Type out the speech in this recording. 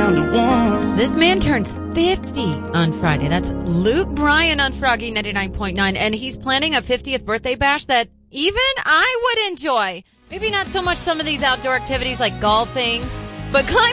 found a one. This man turns 50 on Friday. That's Luke Bryan on Froggy 99.9. And he's planning a 50th birthday bash that even I would enjoy. Maybe not so much some of these outdoor activities like golfing, but climbing